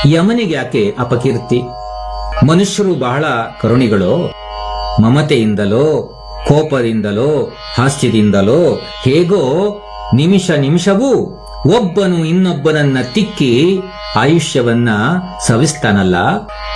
ಯಮನಿಗೆ ಯಾಕೆ ಅಪಕೀರ್ತಿ? ಮನುಷ್ಯರು ಬಹಳ ಕರುಣಿಗಳು. ಮಮತೆಯಿಂದಲೋ ಕೋಪದಿಂದಲೋ ಹಾಸ್ಯದಿಂದಲೋ ಹೇಗೋ ನಿಮಿಷ ನಿಮಿಷವೂ ಒಬ್ಬನು ಇನ್ನೊಬ್ಬನನ್ನ ತಿಕ್ಕಿ ಆಯುಷ್ಯವನ್ನ ಸವಿಸ್ತಾನಲ್ಲ.